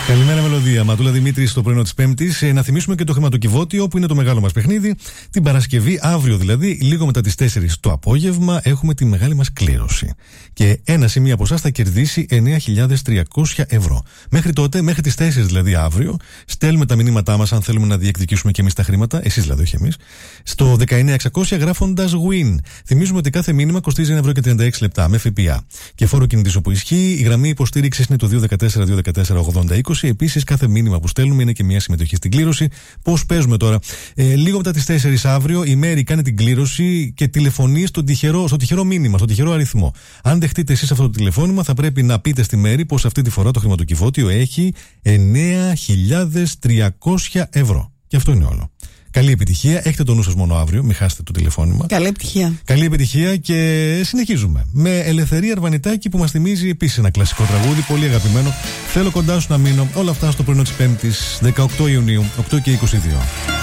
Καλημέρα, Μελωδία. Ματούλα Δημήτρη στο πρωινό της Πέμπτης. Να θυμίσουμε και το χρηματοκιβώτιο που είναι το μεγάλο μας παιχνίδι. Την Παρασκευή, αύριο δηλαδή, λίγο μετά τις 4 το απόγευμα, έχουμε τη μεγάλη μας κλήρωση. Και ένα ή μία από εσάς θα κερδίσει 9.300 ευρώ. Μέχρι τότε, μέχρι τις 4 δηλαδή αύριο, στέλνουμε τα μηνύματά μας αν θέλουμε να διεκδικήσουμε και εμείς τα χρήματα, εσείς δηλαδή, όχι εμείς, στο 19600 γράφοντας win. Θυμίζουμε ότι κάθε μήνυμα κοστίζει 1,36 ευρώ με ΦΠΑ. Και φόρο κινητής όπου ισχύει, η γραμμή υποστήριξης είναι το 214-214-80-20. Επίσης, κάθε μήνυμα που στέλνουμε είναι και μια συμμετοχή στην κλήρωση. Πώς παίζουμε τώρα? Λίγο μετά τις 4 αύριο, η Μέρη κάνει την κλήρωση και τηλεφωνεί στο τυχερό μήνυμα, στο τυχερό αριθμό. Αν δεχτείτε εσείς αυτό το τηλεφώνημα, θα πρέπει να πείτε στη Μέρη πως αυτή τη φορά το χρηματοκιβώτιο έχει 9.300 ευρώ. Και αυτό είναι όλο. Καλή επιτυχία. Έχετε το νου σας μόνο αύριο, μην χάσετε το τηλεφώνημα. Καλή επιτυχία. Καλή επιτυχία και συνεχίζουμε με Ελευθερία Αρβανιτάκη που μας θυμίζει επίσης ένα κλασικό τραγούδι, πολύ αγαπημένο. Θέλω κοντά σου να μείνω. Όλα αυτά στο πρωινό της Πέμπτης, 18 Ιουνίου, 8 και 22.